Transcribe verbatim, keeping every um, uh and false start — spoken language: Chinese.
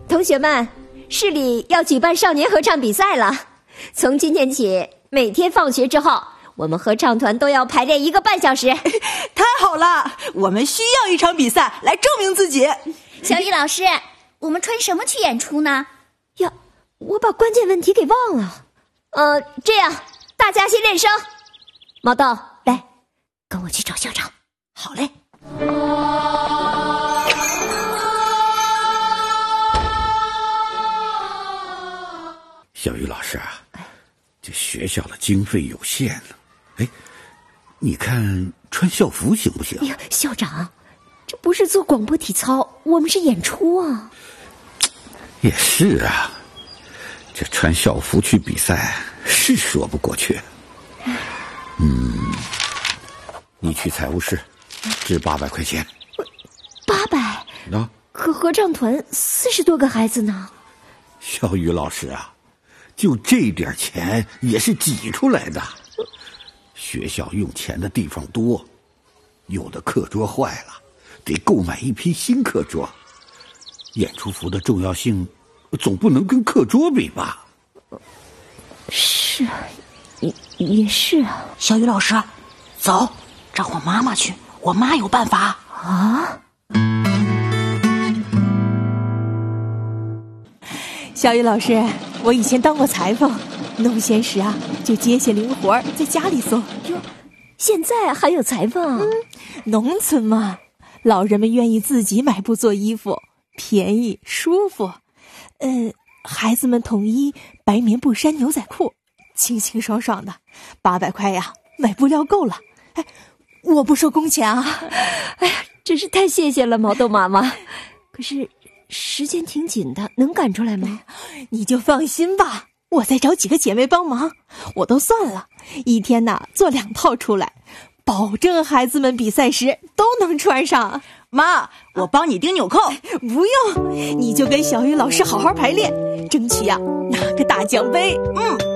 同学们，市里要举办少年合唱比赛了。从今天起，每天放学之后，我们合唱团都要排练一个半小时。 太好了，我们需要一场比赛来证明自己。 小雨老师，我们穿什么去演出呢？ 呀，我把关键问题给忘了。呃，这样，大家先练声。毛豆，来，跟我去找校长。 好嘞。 小雨老师啊，这学校的经费有限呢。哎，你看穿校服行不行？ 哎呀，校长，这不是做广播体操，我们是演出啊。 也是啊，这穿校服去比赛是说不过去。嗯，你去财务室支八百块钱。 八百？ 啊？ 可合唱团四十多个孩子呢。 小雨老师啊，就这点钱也是挤出来的。学校用钱的地方多，有的课桌坏了，得购买一批新课桌。演出服的重要性总不能跟课桌比吧？ 是啊，也也是啊。 小雨老师，走，找我妈妈去，我妈有办法啊。 小雨老师，我以前当过裁缝，农闲时啊就接些零活在家里做。 哟，现在还有裁缝？ 嗯，农村嘛，老人们愿意自己买布做衣服，便宜舒服。呃，孩子们统一白棉布衫牛仔裤，清清爽爽的，八百块呀，买布料够了。哎，我不收工钱啊！ 哎呀，真是太谢谢了，毛豆妈妈。可是时间挺紧的，能赶出来吗？ 你就放心吧，我再找几个姐妹帮忙。我都算了，一天呐做两套出来，保证孩子们比赛时都能穿上。 妈，我帮你钉纽扣。 不用，你就跟小雨老师好好排练，争取呀拿个大奖杯。 嗯。